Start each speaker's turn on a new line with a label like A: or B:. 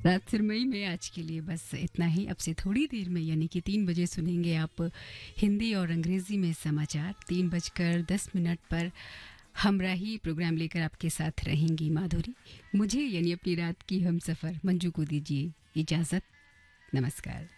A: रात सुरमई में आज के लिए बस इतना ही। अब से थोड़ी देर में यानी कि 3 बजे सुनेंगे आप हिंदी और अंग्रेज़ी में समाचार। 3:10 पर हमराही प्रोग्राम लेकर आपके साथ रहेंगी माधुरी। मुझे यानी अपनी रात की हम सफ़र मंजू को दीजिए इजाज़त। नमस्कार।